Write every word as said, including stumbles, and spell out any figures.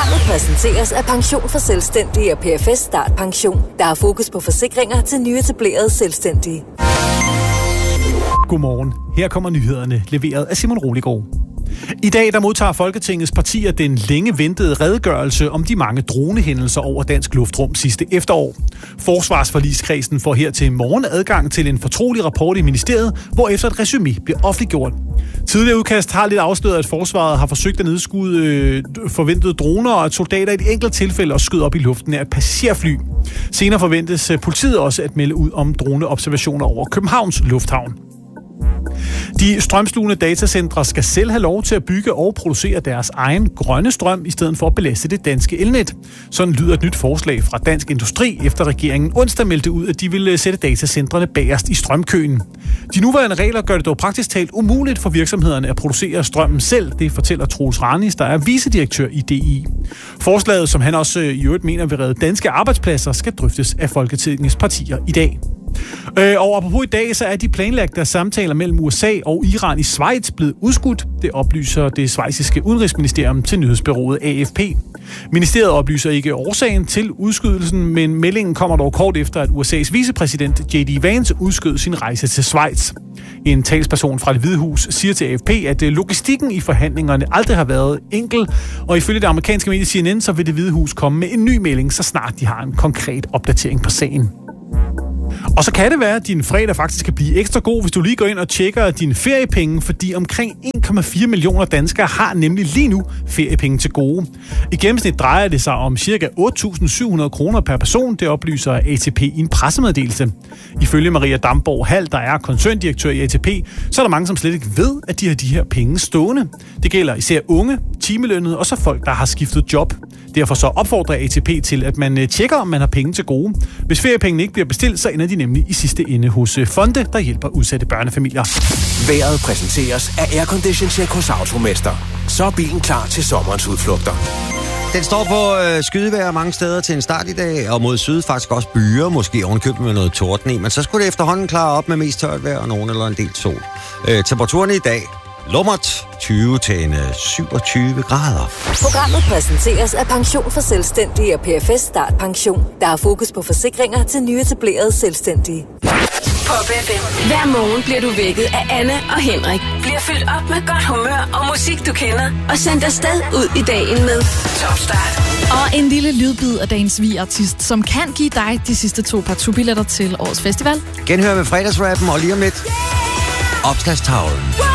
Programmet præsenteres af Pension for Selvstændige og P F S Start Pension, der har fokus på forsikringer til nyetablerede selvstændige. Godmorgen. Her kommer nyhederne, leveret af Simon Roligård. I dag der modtager Folketingets partier den længe ventede redegørelse om de mange dronehændelser over dansk luftrum sidste efterår. Forsvarsforligskredsen får her til morgen adgang til en fortrolig rapport i ministeriet, hvorefter et resumé bliver offentliggjort. Tidligere udkast har lidt afsløret, at forsvaret har forsøgt at nedskyde øh, forventede droner, og at soldater i et enkelt tilfælde også skød op i luften af et passagerfly. Senere forventes øh, politiet også at melde ud om droneobservationer over Københavns Lufthavn. De strømslugende datacentre skal selv have lov til at bygge og producere deres egen grønne strøm, i stedet for at belaste det danske elnet. Sådan lyder et nyt forslag fra Dansk Industri, efter regeringen onsdag meldte ud, at de ville sætte datacentrene bagerst i strømkøen. De nuværende regler gør det dog praktisk talt umuligt for virksomhederne at producere strømmen selv, det fortæller Troels Ranis, der er vicedirektør i D I. Forslaget, som han også i øvrigt mener vil redde danske arbejdspladser, skal drøftes af Folketingets partier i dag. Øh, og apropos i dag, så er de planlagte samtaler mellem U S A og Iran i Schweiz blevet udskudt. Det oplyser det schweiziske udenrigsministerium til nyhedsbureauet A F P. Ministeriet oplyser ikke årsagen til udskydelsen, men meldingen kommer dog kort efter, at U S A's vicepræsident J D Vance udskød sin rejse til Schweiz. En talsperson fra Det Hvide Hus siger til A F P, at logistikken i forhandlingerne aldrig har været enkel, og ifølge det amerikanske medie C N N, så vil Det Hvide Hus komme med en ny melding, så snart de har en konkret opdatering på sagen. Og så kan det være, at din fredag faktisk kan blive ekstra god, hvis du lige går ind og tjekker dine feriepenge, fordi omkring en komma fire millioner danskere har nemlig lige nu feriepenge til gode. I gennemsnit drejer det sig om ca. otte tusind syv hundrede kroner per person, det oplyser A T P i en pressemeddelelse. Ifølge Maria Damborg Hall, der er koncerndirektør i A T P, så er der mange, som slet ikke ved, at de har de her penge stående. Det gælder især unge, timelønnede og så folk, der har skiftet job. Derfor så opfordrer A T P til, at man tjekker, om man har penge til gode. Hvis feriepengene ikke bliver bestilt, så ender de nemlig i sidste ende hos fonde, der hjælper udsatte børnefamilier. Vejret præsenteres af Aircondition Check hos Automester. Så er bilen klar til sommerens udflugter. Den står på øh, skydevejr mange steder til en start i dag, og mod syd faktisk også byer, måske ovenkøbet med noget torden i, men så skulle det efterhånden klare op med mest tørt vejr og nogen eller en del sol. Øh, temperaturen i dag lummert tyve til syvogtyve grader. Programmet præsenteres af Pension for Selvstændige og P F S Start Pension, der har fokus på forsikringer til nyetablerede selvstændige. Pop F M. Hver morgen bliver du vækket af Anne og Henrik. Bliver fyldt op med godt humør og musik, du kender. Og sendt afsted ud i dagen med Top Start. Og en lille lydbid af dagens vi-artist, som kan give dig de sidste to partout-billetter til årets festival. Genhør med fredagsrappen og lige om lidt opslagstavlen.